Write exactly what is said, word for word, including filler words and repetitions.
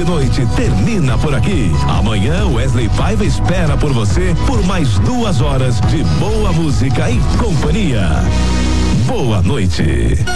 de noite termina por aqui. Amanhã Wesley Paiva espera por você por mais duas horas de boa música e companhia. Boa noite.